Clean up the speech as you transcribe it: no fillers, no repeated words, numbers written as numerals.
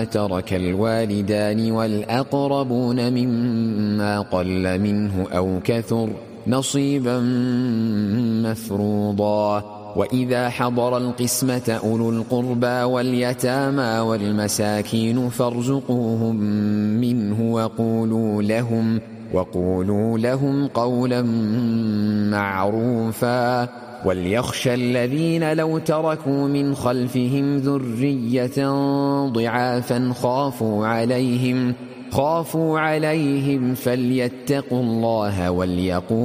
ترك الوالدان والأقربون مما قل منه أو كثر نصيبا مفروضا. وإذا حضر القسمة أولو القربى واليتامى والمساكين فارزقوهم منه وقولوا لهم قولا معروفا. وليخشى الذين لو تركوا من خلفهم ذرية ضعافا خافوا عليهم فليتقوا الله وليقولوا